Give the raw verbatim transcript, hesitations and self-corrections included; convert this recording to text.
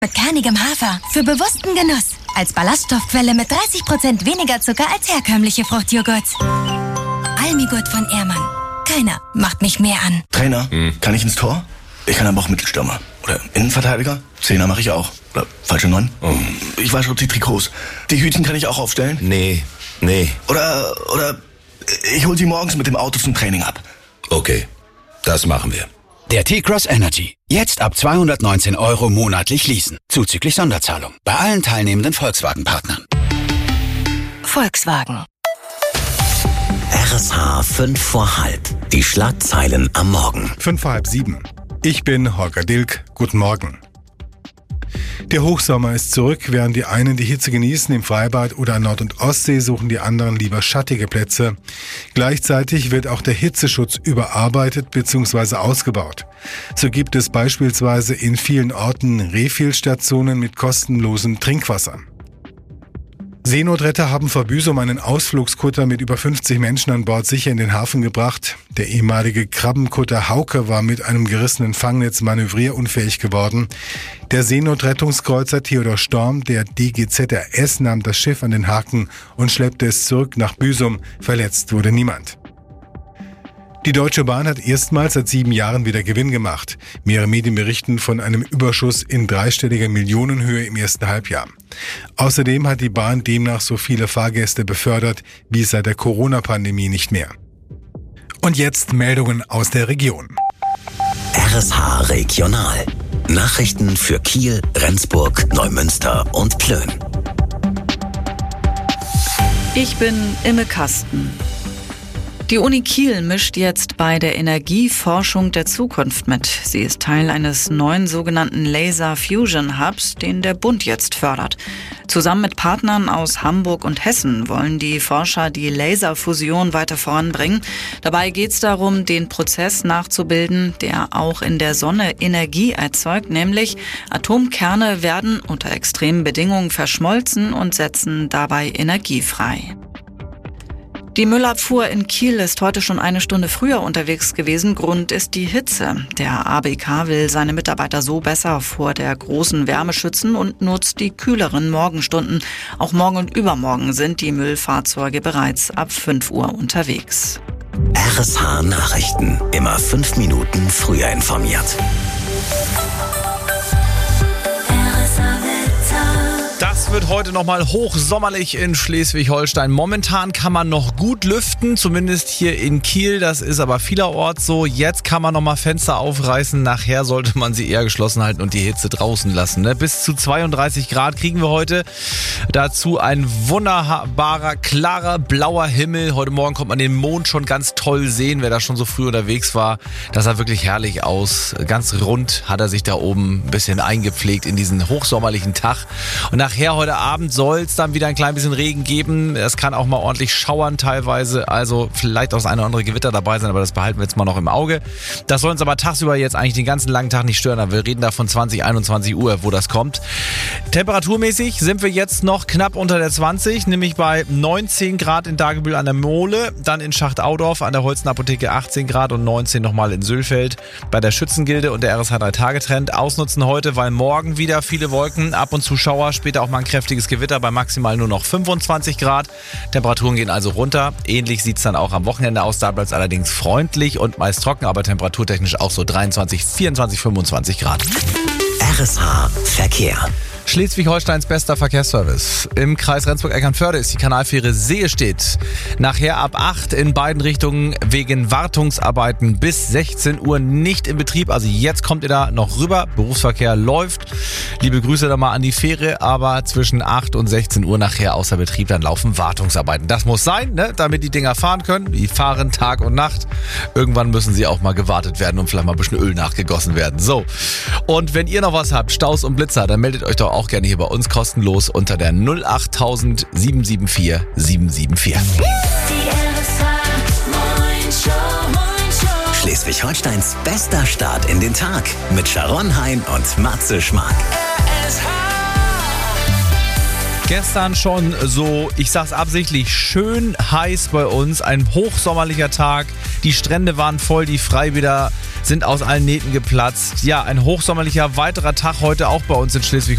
Mit kernigem Hafer für bewussten Genuss. Als Ballaststoffquelle mit dreißig Prozent weniger Zucker als herkömmliche Fruchtjoghurts. Almigurt von Ehrmann. Keiner macht mich mehr an. Trainer, hm. kann ich ins Tor? Ich kann aber auch Mittelstürmer. Oder Innenverteidiger? Zehner mache ich auch. Oder falsche Neun? Oh. Ich wasche die Trikots. Die Hütchen kann ich auch aufstellen? Nee, nee. Oder, oder ich hol sie morgens mit dem Auto zum Training ab. Okay, das machen wir. Der T-Cross Energy. Jetzt ab zweihundertneunzehn Euro monatlich leasen. Zuzüglich Sonderzahlung. Bei allen teilnehmenden Volkswagen-Partnern. Volkswagen. R S H fünf vor halb. Die Schlagzeilen am Morgen. Fünf vor halb sieben. Ich bin Holger Dilk. Guten Morgen. Der Hochsommer ist zurück. Während die einen die Hitze genießen im Freibad oder an Nord- und Ostsee, suchen die anderen lieber schattige Plätze. Gleichzeitig wird auch der Hitzeschutz überarbeitet bzw. ausgebaut. So gibt es beispielsweise in vielen Orten Refill-Stationen mit kostenlosem Trinkwasser. Seenotretter haben vor Büsum einen Ausflugskutter mit über fünfzig Menschen an Bord sicher in den Hafen gebracht. Der ehemalige Krabbenkutter Hauke war mit einem gerissenen Fangnetz manövrierunfähig geworden. Der Seenotrettungskreuzer Theodor Storm, der D G Z R S, nahm das Schiff an den Haken und schleppte es zurück nach Büsum. Verletzt wurde niemand. Die Deutsche Bahn hat erstmals seit sieben Jahren wieder Gewinn gemacht. Mehrere Medien berichten von einem Überschuss in dreistelliger Millionenhöhe im ersten Halbjahr. Außerdem hat die Bahn demnach so viele Fahrgäste befördert wie seit der Corona-Pandemie nicht mehr. Und jetzt Meldungen aus der Region. R S H Regional. Nachrichten für Kiel, Rendsburg, Neumünster und Plön. Ich bin Imme Kasten. Die Uni Kiel mischt jetzt bei der Energieforschung der Zukunft mit. Sie ist Teil eines neuen sogenannten Laser Fusion Hubs, den der Bund jetzt fördert. Zusammen mit Partnern aus Hamburg und Hessen wollen die Forscher die Laserfusion weiter voranbringen. Dabei geht es darum, den Prozess nachzubilden, der auch in der Sonne Energie erzeugt, nämlich Atomkerne werden unter extremen Bedingungen verschmolzen und setzen dabei Energie frei. Die Müllabfuhr in Kiel ist heute schon eine Stunde früher unterwegs gewesen. Grund ist die Hitze. Der A B K will seine Mitarbeiter so besser vor der großen Wärme schützen und nutzt die kühleren Morgenstunden. Auch morgen und übermorgen sind die Müllfahrzeuge bereits ab fünf Uhr unterwegs. R S H Nachrichten. Immer fünf Minuten früher informiert. Das wird heute nochmal hochsommerlich in Schleswig-Holstein. Momentan kann man noch gut lüften, zumindest hier in Kiel. Das ist aber vielerorts so. Jetzt kann man nochmal Fenster aufreißen. Nachher sollte man sie eher geschlossen halten und die Hitze draußen lassen. Ne? Bis zu zweiunddreißig Grad kriegen wir heute. Dazu ein wunderbarer, klarer, blauer Himmel. Heute Morgen konnte man den Mond schon ganz toll sehen. Wer da schon so früh unterwegs war, das sah wirklich herrlich aus. Ganz rund hat er sich da oben ein bisschen eingepflegt in diesen hochsommerlichen Tag. Und nachher heute Abend soll es dann wieder ein klein bisschen Regen geben. Es kann auch mal ordentlich schauern teilweise. Also vielleicht auch das eine oder andere Gewitter dabei sein, aber das behalten wir jetzt mal noch im Auge. Das soll uns aber tagsüber jetzt eigentlich den ganzen langen Tag nicht stören. Wir reden da von zwanzig, einundzwanzig Uhr, wo das kommt. Temperaturmäßig sind wir jetzt noch knapp unter der zwanzig, nämlich bei neunzehn Grad in Dagebüll an der Mole, dann in Schacht-Audorf an der Holzenapotheke achtzehn Grad und neunzehn nochmal in Sülfeld bei der Schützengilde und der R S H drei Tage Trend. Ausnutzen heute, weil morgen wieder viele Wolken, ab und zu Schauer, später auch mal ein kräftiges Gewitter bei maximal nur noch fünfundzwanzig Grad. Temperaturen gehen also runter. Ähnlich sieht es dann auch am Wochenende aus. Da bleibt es allerdings freundlich und meist trocken, aber temperaturtechnisch auch so dreiundzwanzig, vierundzwanzig, fünfundzwanzig Grad. R S H Verkehr. Schleswig-Holsteins bester Verkehrsservice. Im Kreis Rendsburg-Eckernförde ist die Kanalfähre Seestedt nachher ab acht in beiden Richtungen wegen Wartungsarbeiten bis sechzehn Uhr nicht in Betrieb. Also jetzt kommt ihr da noch rüber. Berufsverkehr läuft. Liebe Grüße da mal an die Fähre, aber zwischen acht und sechzehn Uhr nachher außer Betrieb, dann laufen Wartungsarbeiten. Das muss sein, ne? Damit die Dinger fahren können. Die fahren Tag und Nacht. Irgendwann müssen sie auch mal gewartet werden und vielleicht mal ein bisschen Öl nachgegossen werden. So. Und wenn ihr noch was habt, Staus und Blitzer, dann meldet euch doch auch gerne hier bei uns kostenlos unter der null acht null null sieben sieben vier sieben sieben vier. Schleswig-Holsteins bester Start in den Tag mit Sharon Hein und Matze Schmark. Gestern schon so, ich sag's absichtlich, schön heiß bei uns. Ein hochsommerlicher Tag. Die Strände waren voll, die Freibäder sind aus allen Nähten geplatzt. Ja, ein hochsommerlicher weiterer Tag heute auch bei uns in Schleswig